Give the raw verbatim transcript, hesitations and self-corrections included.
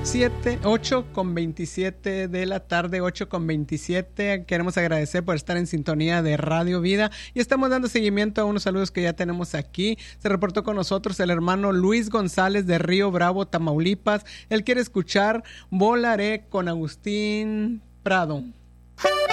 siete, ocho con veintisiete de la tarde, ocho con veintisiete. Queremos agradecer por estar en sintonía de Radio Vida y estamos dando seguimiento a unos saludos que ya tenemos aquí. Se reportó con nosotros el hermano Luis González de Río Bravo, Tamaulipas. Él quiere escuchar Volaré con Agustín Prado.